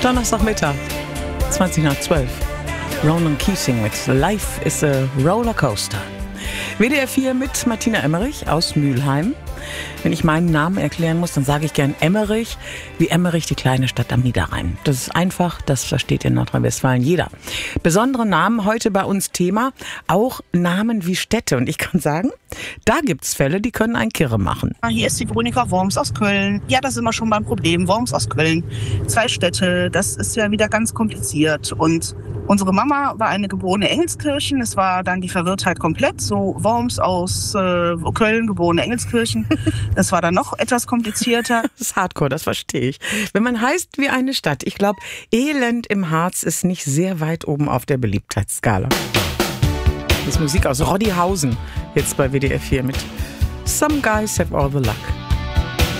Donnerstagmittag, 20 nach 12. Ronan Keating mit Life is a Rollercoaster. WDR 4 mit Martina Emmerich aus Mülheim. Wenn ich meinen Namen erklären muss, dann sage ich gern Emmerich, wie Emmerich, die kleine Stadt am Niederrhein. Das ist einfach, das versteht in Nordrhein-Westfalen jeder. Besondere Namen heute bei uns Thema, auch Namen wie Städte. Und ich kann sagen, da gibt's Fälle, die können einen kirre machen. Hier ist die Veronika Worms aus Köln. Ja, das ist immer schon mal ein Problem. Worms aus Köln, 2 Städte, das ist ja wieder ganz kompliziert. Und unsere Mama war eine geborene Engelskirchen. Es war dann die Verwirrtheit komplett. So Worms aus Köln, geborene Engelskirchen. Das war dann noch etwas komplizierter. Das ist Hardcore, das verstehe ich. Wenn man heißt wie eine Stadt, ich glaube, Elend im Harz ist nicht sehr weit oben auf der Beliebtheitsskala. Das ist Musik aus Roddihausen, jetzt bei WDR 4 mit Some Guys Have All the Luck.